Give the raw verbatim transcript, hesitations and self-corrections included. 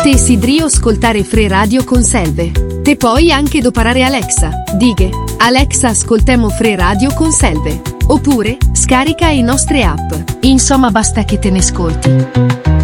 Te sidrio ascoltare Free Radio con Selve. Te puoi anche doparare Alexa. Dighe, Alexa ascoltemo Free Radio con Selve. Oppure, scarica i nostre app. Insomma basta che te ne ascolti.